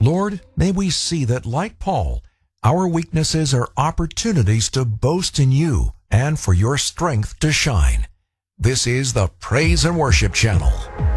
Lord, may we see that, like Paul, our weaknesses are opportunities to boast in you and for your strength to shine. This is the Praise and Worship Channel.